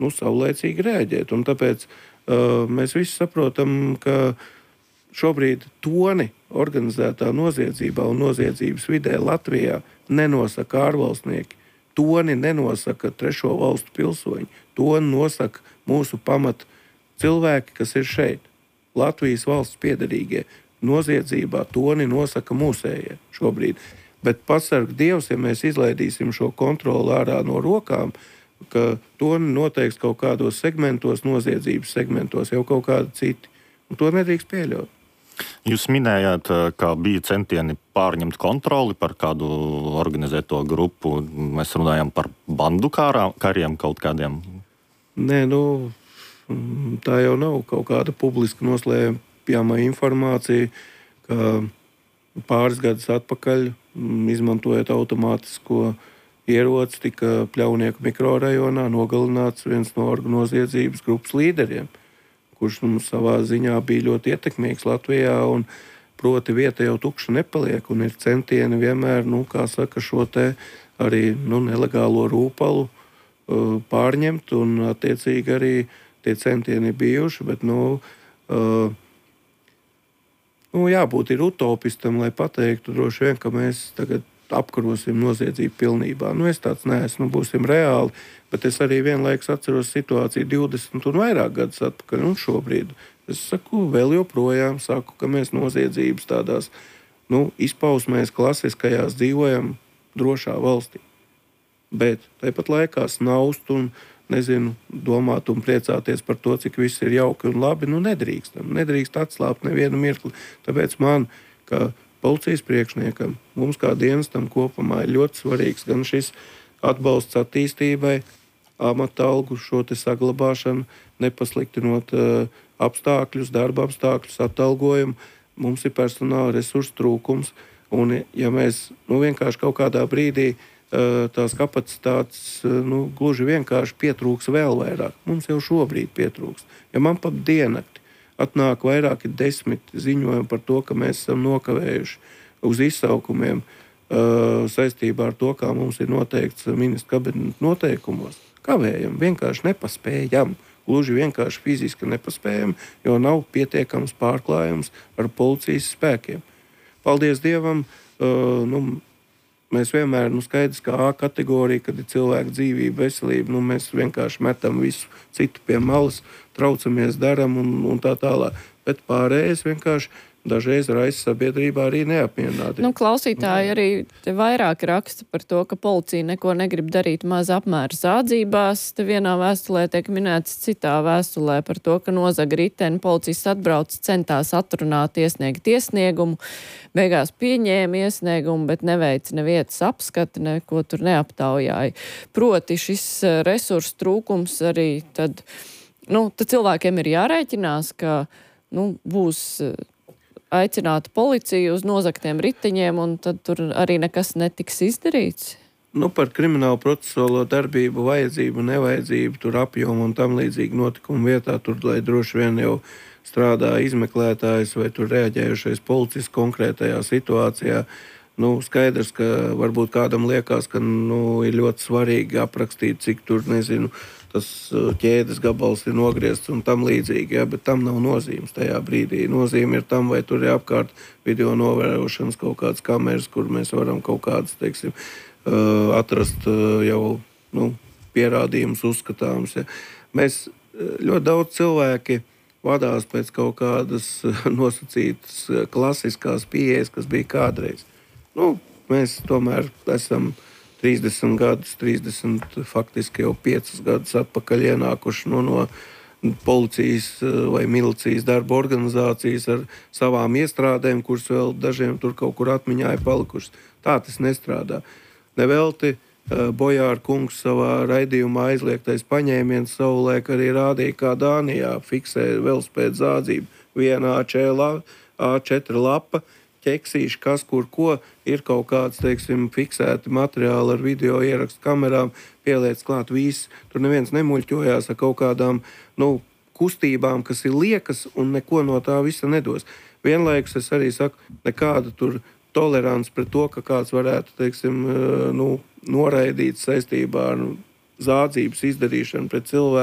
saulēcīgi reaģēt. Un tāpēc mēs visi saprotam, ka šobrīd toni organizētā noziedzībā un noziedzības vidē Latvijā nenosaka ārvalstnieki. Toni nenosaka trešo valstu pilsoņi. Toni nosaka mūsu pamat cilvēki, kas ir šeit. Latvijas valsts piederīgie. Noziedzībā toni nosaka mūsējie šobrīd. Bet pasarg Dievs, ja mēs izlaidīsim šo kontroli ārā no rokām, ka toni noteiks kaut kādos segmentos, noziedzības segmentos, jau kaut kādi citi. Un to nedrīkst pieļaut. Jūs minējāt, ka bija centieni pārņemt kontroli par kādu organizēto grupu. Mēs runājam par bandu kariem kaut kādiem. Nē, tā jau nav kaut kāda publiski noslēpjama informācija, ka pāris gadus atpakaļ, izmantojot automātisko ieroci, tika Pļaunieku mikrorajonā nogalināts viens no noziedzības grupas līderiem, kurš savā ziņā bija ļoti ietekmīgs Latvijā, un proti vieta jau tukša nepaliek, un ir centieni vienmēr, šo te arī nelegālo rūpalu pārņemt, un attiecīgi arī tie centieni bijuši, bet jābūt ir utopistam, lai pateiktu droši vien, ka mēs tagad apkarosim noziedzību pilnībā. Es tāds neesmu, būsim reāli, bet es arī vienlaikus atceros situāciju 20 un vairāk gadus atpakaļ, un šobrīd es saku, vēl joprojām saku, ka mēs noziedzības tādās izpausmēs klasiskajās dzīvojam drošā valstī. Bet tāpat laikā snaust un domāt un priecāties par to, cik viss ir jauki un labi, nedrīkstam. Nedrīkst atslābt nevienu mirkli. Tāpēc man, kā policijas priekšniekam, mums kā dienestam kopumā ir ļoti svarīgs gan šis atbalsts attīstībai, amata algu šo te saglabāšanu, nepasliktinot apstākļus, darba apstākļus, atalgojumu. Mums ir personāla resursu trūkums, un ja mēs vienkārši kaut kādā brīdī tās kapacitātes gluži vienkārši pietrūks vēl vairāk. Mums jau šobrīd pietrūks. Ja man pat diennakti atnāk vairāki 10 ziņojumi par to, ka mēs esam nokavējuši uz izsaukumiem saistībā ar to, kā mums ir noteikts ministra kabineta noteikumos, kavējam, vienkārši nepaspējam. Gluži vienkārši fiziski nepaspējam, jo nav pietiekams pārklājums ar policijas spēkiem. Paldies Dievam, mēs vienmēr, skaidrs, kā A kategorija, kad ir cilvēka dzīvība, veselība, mēs vienkārši metam visu citu pie malas, traucamies, daram un tā tālāk. Bet pārējais vienkārši dažreiz raisa sabiedrībā arī neapmierināti. Klausītāji arī vairāk raksta par to, ka policija neko negrib darīt maza apmēra zādzībās. Te vienā vēstulē tiek minēts citā vēstulē par to, ka nozaga riteni, policists atbrauc, centās atrunāt iesniegt iesniegumu, beigās pieņēma iesniegumu, bet neveica nevietas apskati, neko tur neaptaujāja. Proti šis resursu trūkums arī tad cilvēkiem ir jārēķinās, ka būs aicinātu policiju uz nozagtiem riteņiem, un tad tur arī nekas netiks izdarīts? Par kriminālu procesuālo darbību, vajadzību, nevajadzību, tur apjomu un tam līdzīgi notikumu vietā, tur, lai droši vien jau strādā izmeklētājs vai tur reaģējušais policists konkrētajā situācijā. Skaidrs, ka varbūt kādam liekas, ka ir ļoti svarīgi aprakstīt, cik tur, tas ķēdes gabals ir nogriezts un tam līdzīgi, bet tam nav nozīmes tajā brīdī. Nozīme ir tam, vai tur ir apkārt video novērošanas kaut kādas kameras, kur mēs varam kaut kādas, atrast jau pierādījumus uzskatāmus. Ja. Mēs ļoti daudz cilvēki vadās pēc kaut kādas nosacītas klasiskās pieejas, kas bija kādreiz. Mēs tomēr esam 30 gadus, faktiski jau 5 gadus atpakaļ ienākuši no policijas vai milicijas darba organizācijas ar savām iestrādēm, kuras vēl dažiem tur kaut kur atmiņā ir palikušas. Tā tas nestrādā. Nevelti Bojāra kungs savā raidījumā aizliegtais paņēmiens savulaik arī rādīja, kā Dānijā fiksē velospēdu zādzību. Viena A4 lapa, ķeksīši, kas kur ko, ir kaut kāds, fiksēti materiāli ar video ierakstu kamerām, pieliec klāt viss. Tur neviens nemuļķojās ar kaut kādām, kustībām, kas ir liekas un neko no tā visa nedos. Vienlaikus es arī saku, nekāda tur tolerants pret to, ka kāds varētu, noraidīt saistībā ar zādzības izdarīšanu pret cilvēku.